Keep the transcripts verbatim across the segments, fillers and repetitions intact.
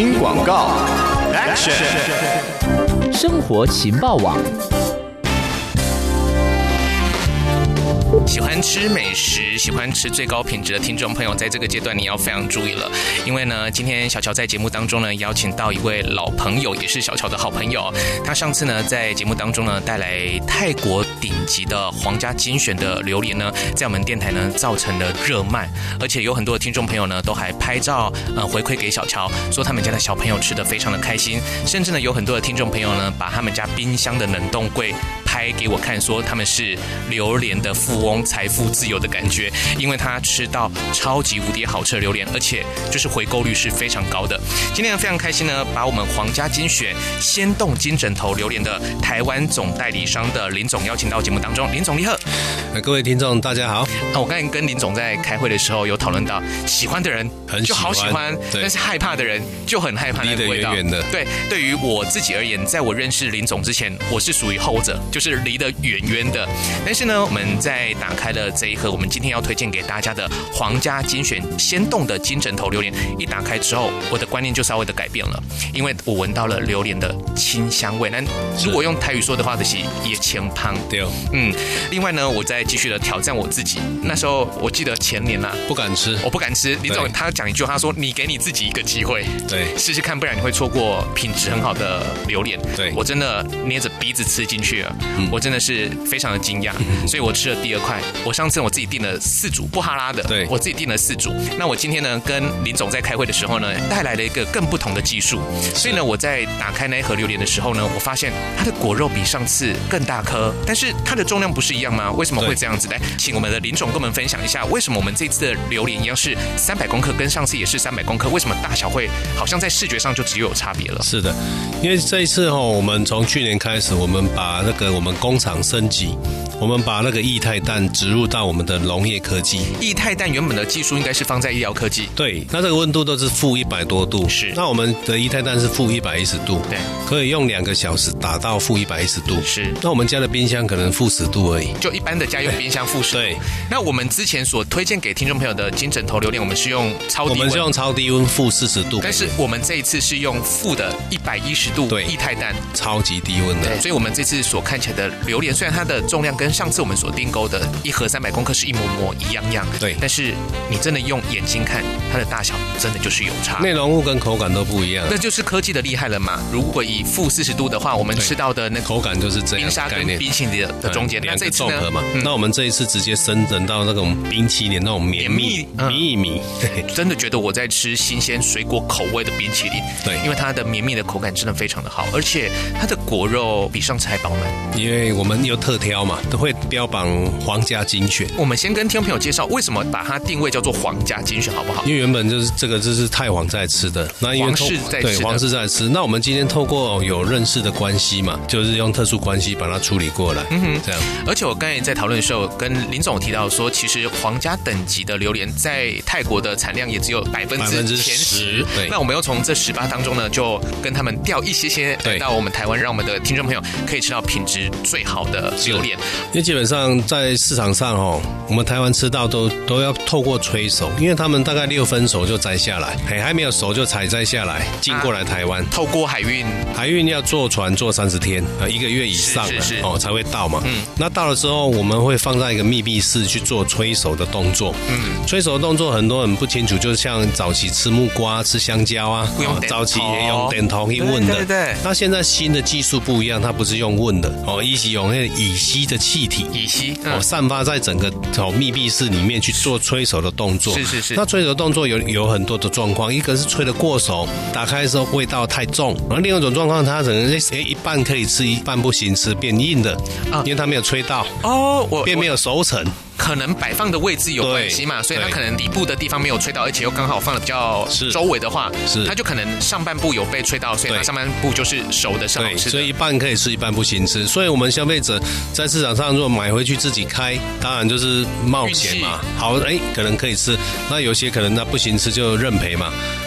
听广告 ，Action！ 生活情报网。 喜欢吃美食、喜欢吃最高品质的听众朋友，在这个阶段你要非常注意了，因为呢，今天小乔在节目当中呢，邀请到一位老朋友，也是小乔的好朋友。他上次呢，在节目当中呢，带来泰国顶级的皇家精选的榴莲呢，在我们电台呢，造成了热卖，而且有很多的听众朋友呢，都还拍照呃回馈给小乔，说他们家的小朋友吃得非常的开心，甚至呢，有很多的听众朋友呢，把他们家冰箱的冷冻柜拍给我看，说他们是榴莲的富翁，财富自由的感觉，因为他吃到超级无敌好吃的榴莲，而且就是回购率是非常高的。今天非常开心呢，把我们皇家精选鲜冻金枕头榴莲的台湾总代理商的林总邀请到节目当中。林总你好。 各位听众大家好。 啊，我刚才跟林总在开会的时候有讨论到，喜欢的人就好喜欢，但是害怕的人就很害怕那个味道。 离得远远的。 对，对于我自己而言，在我认识林总之前，我是属于后者，就是离得远远的。但是呢，我们在打开了这一盒我们今天要推荐给大家的皇家精选鲜冻的金枕头榴莲，一打开之后，我的观念就稍微的改变了，因为我闻到了榴莲的清香味。那如果用台语说的话，就是野青汤。 对， 嗯。另外呢，我再继续的挑战我自己。那时候我记得前年啊， 不敢吃， 我不敢吃。林总他讲一句，他说：“你给你自己一个机会， 对， 试试看，不然你会错过品质很好的榴莲。” 对， 我真的捏着鼻子吃进去了，嗯、我真的是非常的惊讶，嗯、所以我吃了第二块。我上次我自己订了四组不哈拉的， 对， 我自己订了四组。那我今天呢，跟林总在开会的时候呢，带来了一个更不同的技术。所以呢，我在打开那一盒榴莲的时候呢，我发现它的果肉比上次更大颗，但是它的重量不是一样吗？为什么会这样子？来，请我们的林总跟我们分享一下，为什么我们这次的榴莲一样是三百公克，跟上次也是三百公克，为什么大小会好像在视觉上就只有有差别了？ 是的，因为这一次哈、哦，我们从去年开始，我们把那个我们工厂升级，我们把那个液态氮植入到我们的农业科技。 液态氮原本的技术应该是放在医疗科技， 对，那这个温度都是负一百多度， 是。 那我们的液态氮是负一百一十度， 对， 可以用两个小时打到负一百一十度， 是。 那我们家的冰箱可能负十度而已， 就一般的家用冰箱负十度。 对。 那我们之前所推荐给听众朋友的金枕头榴莲，我们是用超低温， 我们是用超低温负四十度， 但是我们这一次是用负的一百一十度液态氮， 超级低温的。 对，所以我们这次所看起来的榴莲，虽然它的重量跟上次我们所订购的一盒三百公克是一模模一样样， 对， 但是你真的用眼睛看，它的大小真的就是有差， 内容物跟口感都不一样， 那就是科技的厉害了嘛。如果以负四十度的话，我们吃到的那个口感就是这样， 冰沙跟冰淇淋的中间， 两个综合嘛。嗯、那我们这一次直接升等到那种冰淇淋那种绵密密密， 真的觉得我在吃新鲜水果口味的冰淇淋。 对， 因为它的绵密的口感真的非常的好，而且它的果肉比上次还饱满。 因为我们有特挑嘛，都会标榜皇家精选。 我们先跟听众朋友介绍为什么把它定位叫做皇家精选，好不好？ 因为原本就是这个，就是太皇在吃的，那因为皇室在吃的， 对，皇室在吃。那我们今天透过有认识的关系嘛，就是用特殊关系把它处理过来，嗯哼，这样。 而且我刚才在讨论的时候，跟林总提到说，其实皇家等级的榴莲在泰国的产量也只有百分之前十， 对。 那我们又从这十八当中呢，就跟他们调一些些来到我们台湾，让我们的听众朋友可以吃到品质最好的榴莲。 因为基本上在市场上哦，我们台湾吃到都都要透过催熟，因为他们大概六分熟就摘下来，还还没有熟就采摘下来，进过来台湾。啊、 透过海运， 海运要坐船坐三十天，呃，一个月以上了哦才会到嘛。嗯，那到了之后，我们会放在一个密闭室去做催熟的动作。嗯，催熟的动作很多人不清楚，就像早期吃木瓜、吃香蕉啊， 不用早期也用点头去问的。 对对对。 那现在新的技术不一样，它不是用问的哦，一是用那个乙烯的气体， 乙烯、嗯、 哦散发在整个哦密闭室里面去做催熟的动作。 是是是。 那催熟动作有有很多的状况，一个是催得过熟，打开的时候味道太重；然后另外一种状况，它可能哎一半可以吃，一半不行吃，变硬的，啊、因为它没有催到哦，我变没有熟成。 可能摆放的位置有关系嘛，所以它可能底部的地方没有吹到，而且又刚好放的比较周围的话，它就可能上半部有被吹到，所以它上半部就是熟的，是好吃的。 所以一半可以吃，一半不行吃。所以我们消费者在市场上如果买回去自己开，当然就是冒险嘛。好，哎，可能可以吃，那有些可能那不行吃就认赔嘛。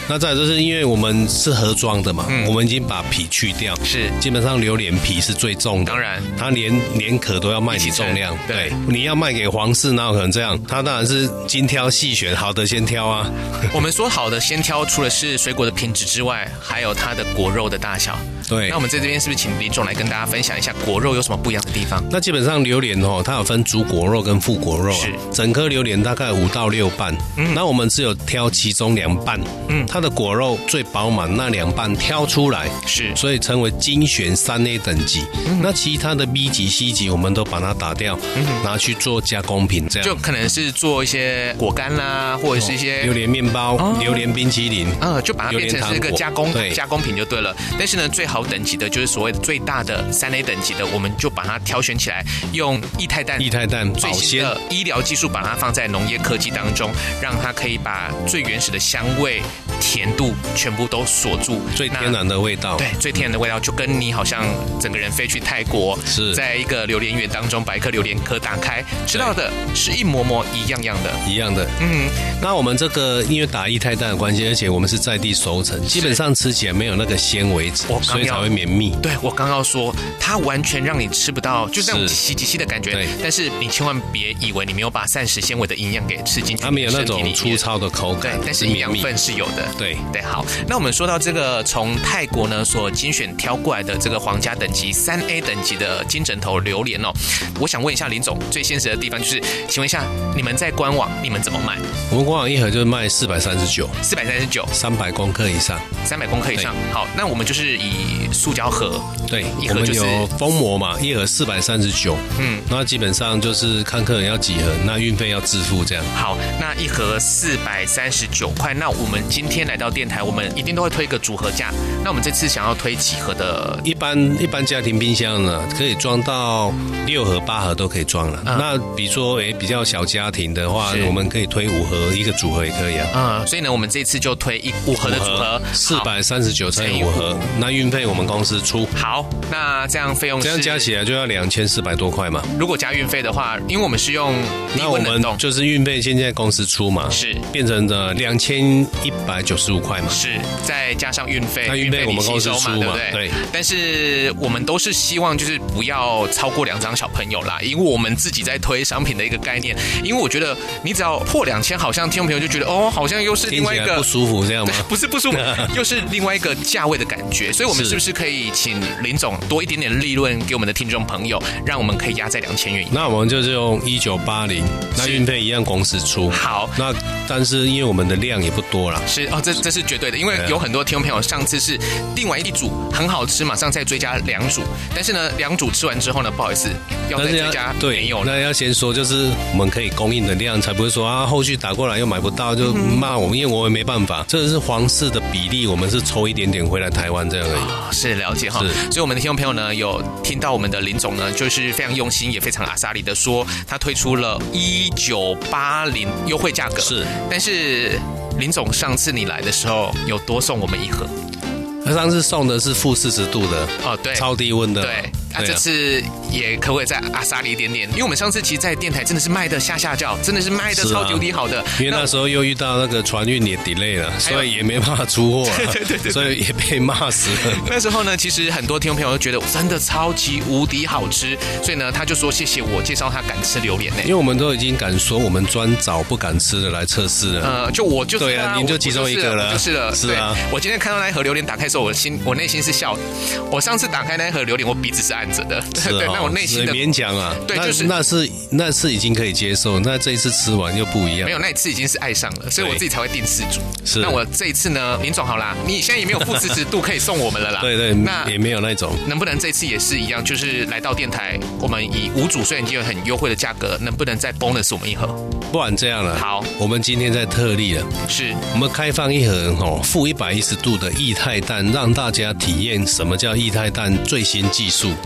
那再来就是因为我们是盒装的嘛，嗯、我们已经把皮去掉， 是基本上榴莲皮是最重的， 当然， 它连连壳都要卖你重量，对，对你要卖给皇室，哪有可能这样？它当然是精挑细选，好的先挑啊。 我们说好的先挑，除了是水果的品质之外，还有它的果肉的大小。 对， 那我们在这边是不是请林总来跟大家分享一下果肉有什么不一样的地方？ 那基本上榴莲哦，它有分主果肉跟副果肉， 是整颗榴莲大概五到六瓣，嗯，那我们只有挑其中两瓣，嗯，它的果肉最饱满，那两瓣挑出来， 是， 所以称为精选三 A 等级。嗯、那其他的 B 级、C 级我们都把它打掉，嗯、拿去做加工品，这样就可能是做一些果干啦，或者是一些、 哦、榴莲面包、哦、榴莲冰淇淋， 嗯，就把它变成是一个加工加工品就对了。但是呢，最好等级的就是所谓的最大的三 A 等级的，我们就把它挑选起来，用液态氮、 液态氮最新的医疗技术把它放在农业科技当中，让它可以把最原始的香味、甜度全部都锁住， 最天然的味道。 对，最天然的味道，就跟你好像整个人飞去泰国， 是在一个榴莲园当中把一颗榴莲壳打开，吃到的是一模模一样样的， 一样的。嗯，那我们这个因为打液态氮的关系，而且我们是在地熟成，基本上吃起来没有那个纤维质，所以才会绵密。 对，我刚要说，它完全让你吃不到，就那种稀稀稀的感觉。但是你千万别以为你没有把膳食纤维的营养给吃进去， 它没有那种粗糙的口感， 对，但是营养分是有的。 对对，好，那我们说到这个从泰国呢所精选挑过来的这个皇家等级三 A 等级的金枕头榴莲哦，我想问一下林总，最现实的地方就是，请问一下你们在官网你们怎么卖？ 我们官网一盒就卖四百三十九， 四百三十九， 三百公克以上， 三百公克以上。好，那我们就是以塑胶盒， 对， 一盒就是我们有封膜嘛，一盒四百三十九，嗯，那基本上就是看客人要几盒，那运费要自付这样。 好，那一盒四百三十九块，那我们今天来到电台，我们一定都会推一个组合价。那我们这次想要推几盒的？ 一般一般家庭冰箱呢，可以装到六盒、八盒都可以装了。嗯、那比如说，诶、欸，比较小家庭的话，我们可以推五盒，一个组合也可以啊。 嗯，所以呢，我们这次就推一五盒的组合， 四百三十九乘以五盒，那运费我们公司出。 好，那这样费用是这样加起来就要两千四百多块嘛。 如果加运费的话，因为我们是用那我们就是运费现在公司出嘛， 是变成的两千一百九十五块嘛， 是再加上运费， 那运费我们公司出嘛， 对不对？ 对。 但是我们都是希望就是不要超过两张小朋友啦，因为我们自己在推商品的一个概念。因为我觉得你只要破两千，好像听众朋友就觉得哦，好像又是另外一个不舒服这样吗？ 不是不舒服，又是另外一个价位的感觉。所以我们是不是可以请林总多一点点利润给我们的听众朋友，让我们可以压在两千元以内？ 那我们就是用一九八零，那运费一样公司出。 好， 那但是因为我们的量也不多啦， 是哦，这这是绝对的，因为有很多听众朋友上次是订完一组很好吃，马上再追加两组，但是呢，两组吃完之后呢，不好意思，要再追加没有了。 那要先说，就是我们可以供应的量，才不会说啊，后续打过来又买不到就骂我们，因为我也没办法，这是皇室的比例，我们是抽一点点回来台湾这样而已。 哦、是了解哈，所以我们的听众朋友呢，有听到我们的林总呢，就是非常用心，也非常阿萨里的说，他推出了一九八零优惠价格， 是， 但是林总上次你来的时候有多送我们一盒。 他上次送的是负四十度的哦，对， 超低温的， 对。啊，这次也可不可以再阿萨里一点点？因为我们上次其实在电台真的是卖的下下叫，真的是卖的超级无敌好的。啊、 因为那时候又遇到那个船运也 delay 了，所以也没办法出货、啊， 对对对， 所以也被骂死了。 那时候呢，其实很多听众朋友都觉得真的超级无敌好吃，所以呢，他就说谢谢我介绍他敢吃榴莲呢、欸。 因为我们都已经敢说我们专找不敢吃的来测试了。 呃，就我就是、啊、 对啊，您就其中一个了， 就是了， 是啊。 我今天看到那一盒榴莲打开的时候，我心我内心是笑的。我上次打开那一盒榴莲，我鼻子是按着的。对，那我内心的勉强啊， 对，就是那是那是已经可以接受，那这一次吃完又不一样。 没有，那一次已经是爱上了，所以我自己才会订四组。 是， 那我这一次呢，林总好啦，你现在也没有负四十度可以送我们了啦。 对对，那也没有那种。 能不能这次也是一样，就是来到电台，我们以五组虽然已经有很优惠的价格，能不能再 bonus 我们一盒？ 不然这样了， 好， 我们今天在特例了， 是我们开放一盒哦，负一百一十度的液态氮，让大家体验什么叫液态氮最新技术。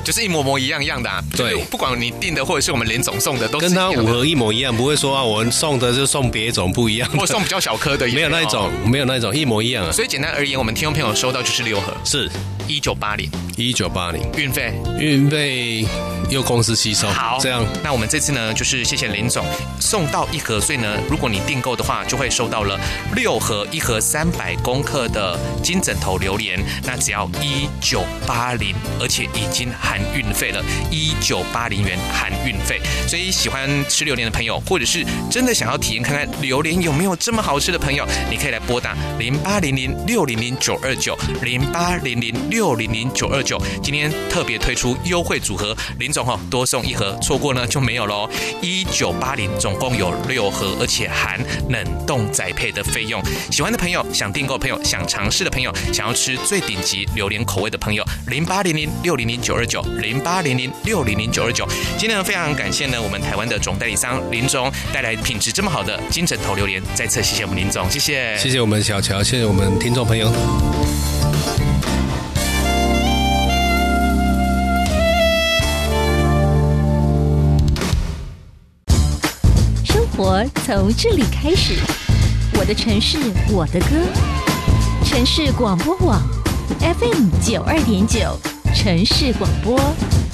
就是一模模一样样的、啊。 对， 就是、不管你订的或者是我们连总送的，都是跟它五盒一模一样，不会说啊，我送的就送别种不一样的， 或送比较小颗的， 没有那一种，没有那一种，一模一样啊。 所以简单而言，我们听众朋友收到就是六盒， 是一九八零， 一九八零， 运费， 运费由公司吸收。 好， 这样， 那我们这次呢，就是谢谢林总送到一盒，所以呢，如果你订购的话，就会收到了六盒，一盒三百公克的金枕头榴莲，那只要一九八零，而且已经含运费了，一九八零元含运费。所以喜欢吃榴莲的朋友，或者是真的想要体验看看榴莲有没有这么好吃的朋友，你可以来拨打零八零零六零零九二九零八零零六零零九二九。今天特别推出优惠组合，林总哦多送一盒，错过呢就没有喽。一九八零总共有六盒，而且含冷冻宅配的费用。喜欢的朋友，想订购的朋友，想尝试的朋友，想要吃最顶级榴莲口味的朋友，零八零零六零零九二九零八零零六零零九二九。今天呢非常感谢呢我们台湾的总代理商林总带来品质这么好的金枕头榴莲，再次谢谢我们林总，谢谢， 谢谢我们小乔，谢谢我们听众朋友。 生活从这里开始，我的城市，我的歌，城市广播网 F M 九二点九，城市广播。